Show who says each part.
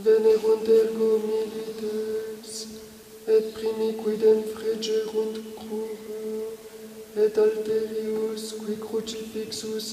Speaker 1: venerunt ergo milites, et primi quidem fregerunt crura, et alterius qui crucifixus